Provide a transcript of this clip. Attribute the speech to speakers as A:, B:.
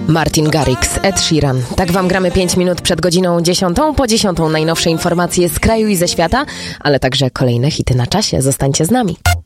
A: Martin Garrix, Ed Sheeran. Tak wam gramy 5 minut przed godziną 10. Po 10 najnowsze informacje z kraju i ze świata, ale także kolejne hity na czasie. Zostańcie z nami.